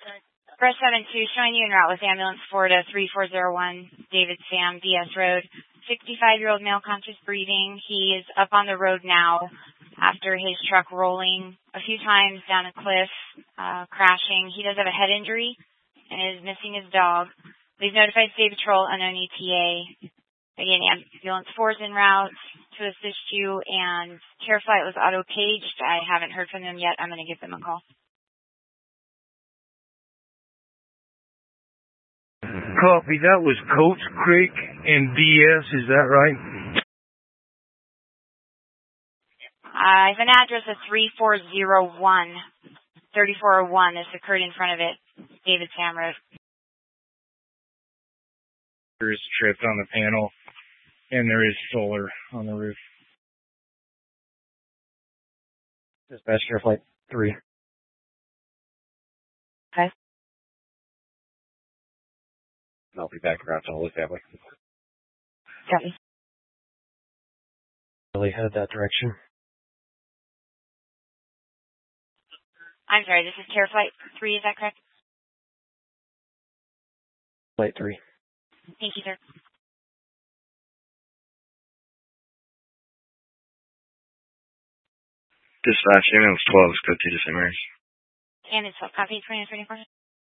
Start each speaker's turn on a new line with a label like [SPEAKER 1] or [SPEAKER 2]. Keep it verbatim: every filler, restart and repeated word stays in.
[SPEAKER 1] Brush seven two, showing you en route with ambulance four to three four zero one, David Sam, D S Road. sixty-five-year-old male, conscious breathing. He is up on the road now after his truck rolling a few times down a cliff, uh, crashing. He does have a head injury and is missing his dog. We've notified State Patrol, unknown E T A. Again, ambulance four is en route to assist you, and care flight was auto-paged. I haven't heard from them yet. I'm going to give them a call.
[SPEAKER 2] Copy. That was Coates Creek and D S. Is that right?
[SPEAKER 1] I have an address of three four zero one. thirty-four oh one. This occurred in front of it. David Sam Road.
[SPEAKER 2] There is tripped on the panel, and there is solar on the roof. Dispatch Air Flight three.
[SPEAKER 1] Okay.
[SPEAKER 2] I'll be back around to Holy Family.
[SPEAKER 1] Copy.
[SPEAKER 2] Really headed that direction.
[SPEAKER 1] I'm sorry, this is Care Flight three, is that correct?
[SPEAKER 2] Flight three.
[SPEAKER 1] Thank you, sir.
[SPEAKER 3] Dispatch, ambulance twelve, go to Saint Mary's.
[SPEAKER 1] Ambulance twelve, copy, twenty-four.